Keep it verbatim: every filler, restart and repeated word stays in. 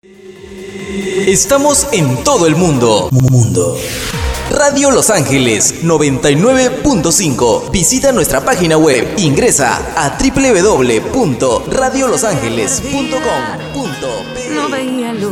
Estamos en todo el mundo. Mundo. Radio Los Ángeles noventa y nueve punto cinco. Visita nuestra página web. Ingresa a doble u doble u doble u punto radio los ángeles punto com punto pe. No veía luz.